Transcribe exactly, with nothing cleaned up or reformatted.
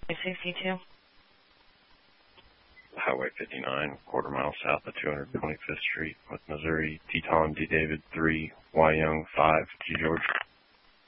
sixty-two. Highway fifty-nine, quarter mile south of two hundred twenty-fifth Street with Missouri, Teton D. David three, Y Young five, G George.